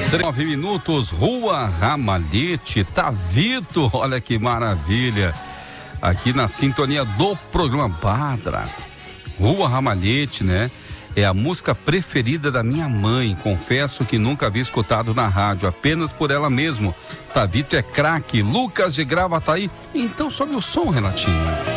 9 minutos, Rua Ramalhete, tá Vito, olha que maravilha, aqui na sintonia do programa Badra. Rua Ramalhete, né? É a música preferida da minha mãe, confesso que nunca havia escutado na rádio, apenas por ela mesmo. Tavito é craque, Lucas de Gravataí, então sobe o som, Renatinho.